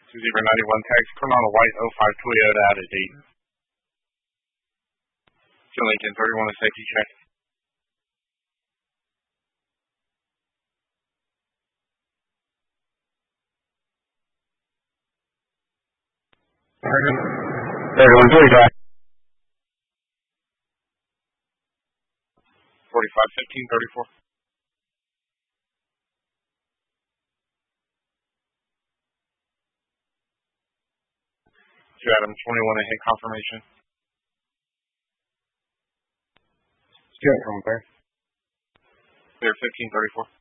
2-0-91 tags, put on a white 05 Toyota out of Dayton. To Lincoln, 31 a safety check. Everyone, do that. 45-15, 34. To Adam, 21 a hit confirmation. Stuart from Bear. Clear 15-34.